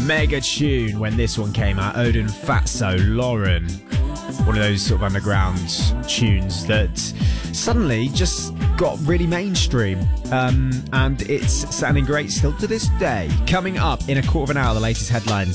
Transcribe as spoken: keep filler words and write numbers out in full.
Mega tune when this one came out. Odin Fatso, Lauren. One of those sort of underground tunes that suddenly just got really mainstream. Um, and it's sounding great still to this day. Coming up in a quarter of an hour, the latest headlines